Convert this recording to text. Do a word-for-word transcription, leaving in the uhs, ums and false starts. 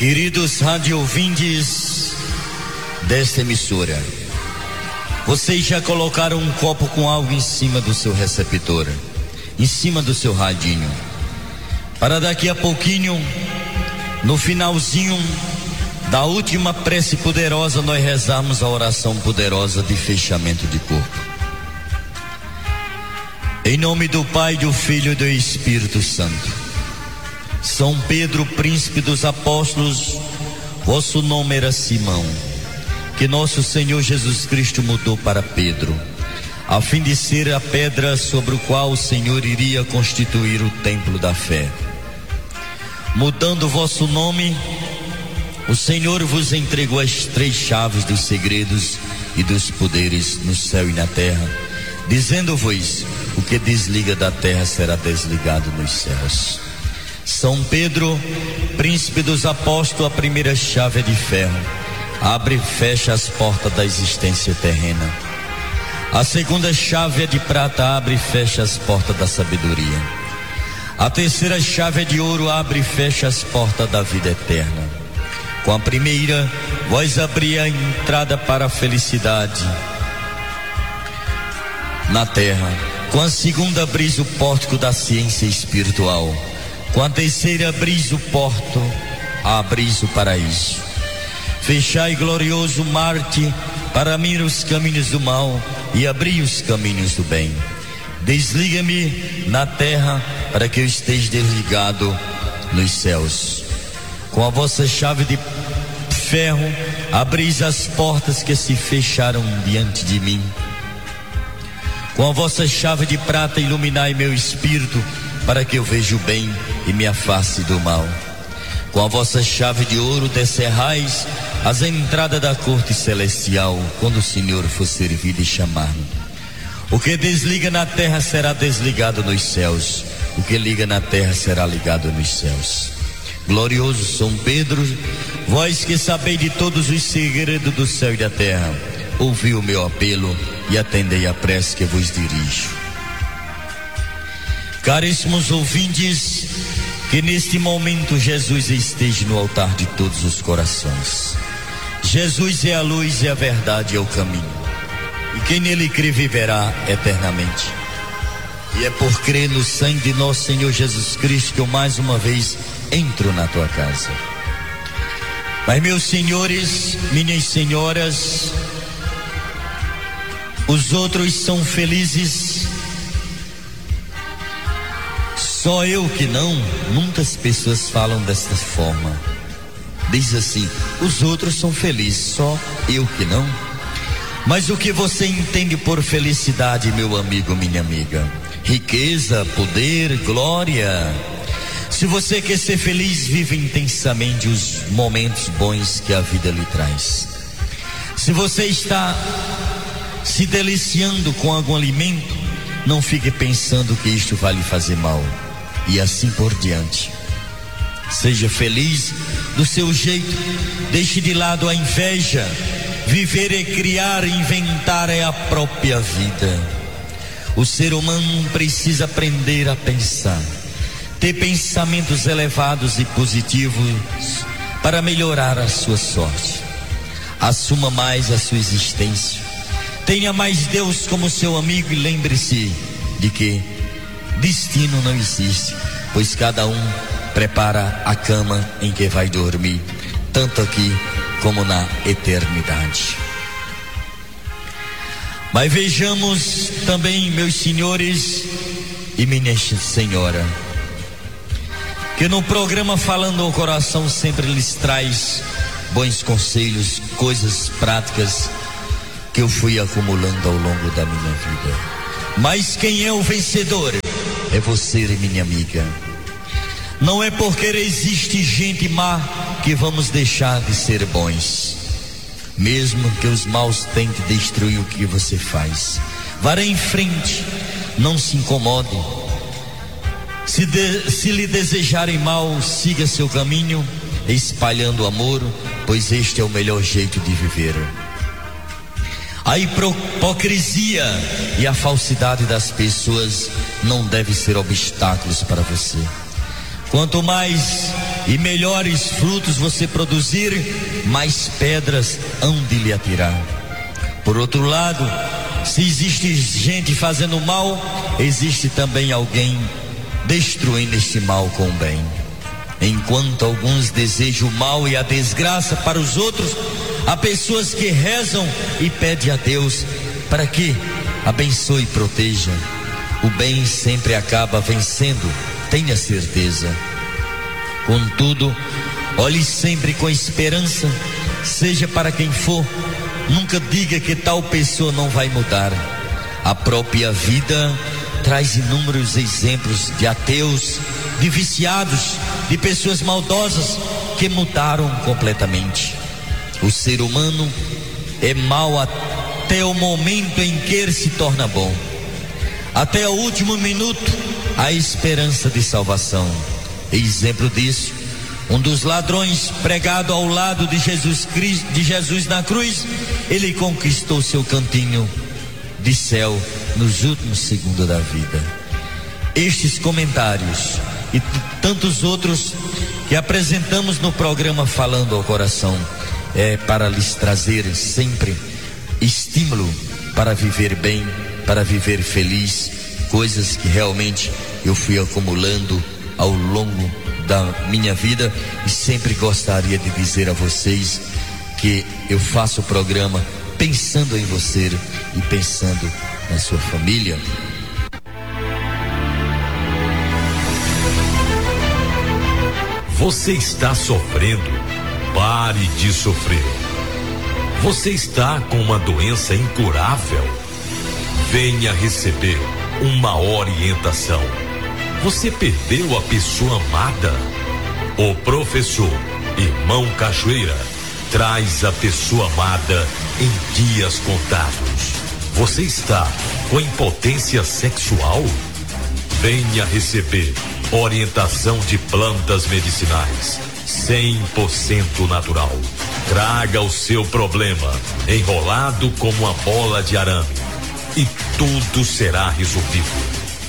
Queridos rádio ouvintes desta emissora, vocês já colocaram um copo com algo em cima do seu receptor, em cima do seu radinho, para daqui a pouquinho, no finalzinho da última prece poderosa, nós rezarmos a oração poderosa de fechamento de corpo. Em nome do Pai, do Filho e do Espírito Santo. São Pedro, príncipe dos apóstolos, vosso nome era Simão, que nosso Senhor Jesus Cristo mudou para Pedro, a fim de ser a pedra sobre o qual o Senhor iria constituir o templo da fé. Mudando vosso nome, o Senhor vos entregou as três chaves dos segredos e dos poderes no céu e na terra, dizendo-vos: o que desliga da terra será desligado nos céus. São Pedro, príncipe dos apóstolos, a primeira chave é de ferro, abre e fecha as portas da existência terrena. A segunda chave é de prata, abre e fecha as portas da sabedoria. A terceira chave é de ouro, abre e fecha as portas da vida eterna. Com a primeira, vós abri a entrada para a felicidade na terra. Com a segunda, abris o pórtico da ciência espiritual. Com a terceira, abris o porto, abris o paraíso. Fechai, glorioso Marte, para mim os caminhos do mal e abri os caminhos do bem. Desliga-me na terra, para que eu esteja desligado nos céus. Com a vossa chave de ferro, abris as portas que se fecharam diante de mim. Com a vossa chave de prata, iluminai meu espírito, para que eu veja o bem e me afaste do mal. Com a vossa chave de ouro, descerrais as entradas da corte celestial, quando o Senhor for servido e chamar-me. O que desliga na terra será desligado nos céus, o que liga na terra será ligado nos céus. Glorioso São Pedro, vós que sabeis de todos os segredos do céu e da terra, ouvi o meu apelo e atendei a prece que vos dirijo. Caríssimos ouvintes, que neste momento Jesus esteja no altar de todos os corações. Jesus é a luz, é a verdade, é o caminho, e quem nele crê viverá eternamente. E é por crer no sangue de nosso Senhor Jesus Cristo que eu mais uma vez entro na tua casa. Mas, meus senhores, minhas senhoras, os outros são felizes, só eu que não. Muitas pessoas falam desta forma. Diz assim: os outros são felizes, só eu que não. Mas o que você entende por felicidade, meu amigo, minha amiga? Riqueza, poder, glória? Se você quer ser feliz, vive intensamente os momentos bons que a vida lhe traz. Se você está se deliciando com algum alimento, não fique pensando que isto vai lhe fazer mal, e assim por diante. Seja feliz do seu jeito, deixe de lado a inveja. Viver é criar, inventar é a própria vida. O ser humano precisa aprender a pensar, ter pensamentos elevados e positivos para melhorar a sua sorte. Assuma mais a sua existência, tenha mais Deus como seu amigo e lembre-se de que destino não existe, pois cada um prepara a cama em que vai dormir, tanto aqui como na eternidade. Mas vejamos também, meus senhores e minha senhora, que no programa Falando ao Coração sempre lhes traz bons conselhos, coisas práticas que eu fui acumulando ao longo da minha vida. Mas quem é o vencedor? É você, minha amiga. Não é porque existe gente má que vamos deixar de ser bons. Mesmo que os maus tentem destruir o que você faz, vá em frente, não se incomode. Se, de, se lhe desejarem mal, siga seu caminho, espalhando amor, pois este é o melhor jeito de viver. A hipocrisia e a falsidade das pessoas não devem ser obstáculos para você. Quanto mais e melhores frutos você produzir, mais pedras hão de lhe atirar. Por outro lado, se existe gente fazendo mal, existe também alguém destruindo este mal com o bem. Enquanto alguns desejam o mal e a desgraça para os outros, há pessoas que rezam e pedem a Deus para que abençoe e proteja. O bem sempre acaba vencendo, tenha certeza. Contudo, olhe sempre com esperança, seja para quem for. Nunca diga que tal pessoa não vai mudar. A própria vida traz inúmeros exemplos de ateus, de viciados, de pessoas maldosas que mudaram completamente. O ser humano é mau até o momento em que ele se torna bom. Até o último minuto, há esperança de salvação. Exemplo disso, um dos ladrões pregado ao lado de Jesus Cristo, de Jesus na cruz, ele conquistou seu cantinho de céu nos últimos segundos da vida. Estes comentários e tantos outros que apresentamos no programa Falando ao Coração é para lhes trazer sempre estímulo para viver bem, para viver feliz, coisas que realmente eu fui acumulando ao longo da minha vida, e sempre gostaria de dizer a vocês que eu faço o programa pensando em você e pensando na sua família. Você está sofrendo? Pare de sofrer. Você está com uma doença incurável? Venha receber uma orientação. Você perdeu a pessoa amada? O professor Irmão Cachoeira traz a pessoa amada em dias contados. Você está com impotência sexual? Venha receber orientação de plantas medicinais cem por cento natural. Traga o seu problema enrolado como uma bola de arame e tudo será resolvido.